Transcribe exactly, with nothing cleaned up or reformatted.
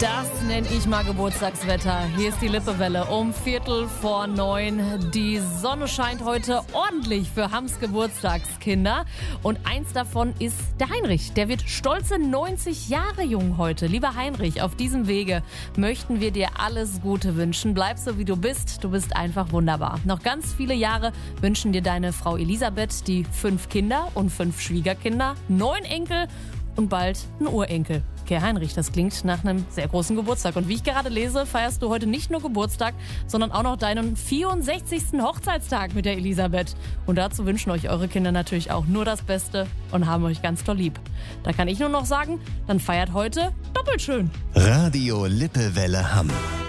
Das nenne ich mal Geburtstagswetter. Hier ist die Lippewelle um Viertel vor neun. Die Sonne scheint heute ordentlich für Hams Geburtstagskinder. Und eins davon ist der Heinrich. Der wird stolze neunzig Jahre jung heute. Lieber Heinrich, auf diesem Wege möchten wir dir alles Gute wünschen. Bleib so, wie du bist. Du bist einfach wunderbar. Noch ganz viele Jahre wünschen dir deine Frau Elisabeth, die fünf Kinder und fünf Schwiegerkinder, neun Enkel und bald ein Urenkel. Okay, Heinrich, das klingt nach einem sehr großen Geburtstag. Und wie ich gerade lese, feierst du heute nicht nur Geburtstag, sondern auch noch deinen vierundsechzigsten Hochzeitstag mit der Elisabeth. Und dazu wünschen euch eure Kinder natürlich auch nur das Beste und haben euch ganz doll lieb. Da kann ich nur noch sagen, dann feiert heute doppelt schön. Radio Lippewelle Hamm.